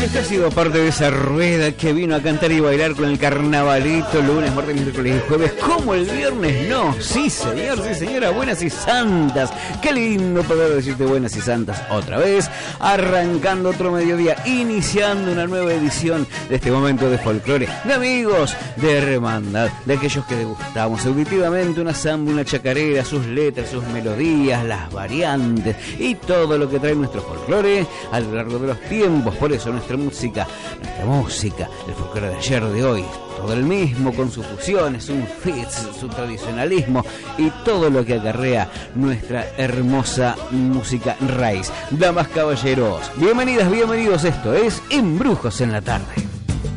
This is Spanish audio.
Usted ha sido parte de esa rueda que vino a cantar y bailar con el carnavalito lunes, martes, miércoles y jueves, como el viernes no. Sí, señor, sí, señora, buenas y santas. Qué lindo poder decirte buenas y santas otra vez, arrancando otro mediodía, iniciando una nueva edición de este momento de folclore, de amigos, de hermandad, de aquellos que degustamos auditivamente una samba, una chacarera, sus letras, sus melodías, las variantes y todo lo que trae nuestro folclore a lo largo de los tiempos. Por eso nuestra música, el folclore de ayer, de hoy, todo el mismo con sus fusiones, sus fits, su tradicionalismo y todo lo que acarrea nuestra hermosa música raíz. Damas, caballeros, bienvenidas, bienvenidos, esto es Embrujos en la Tarde.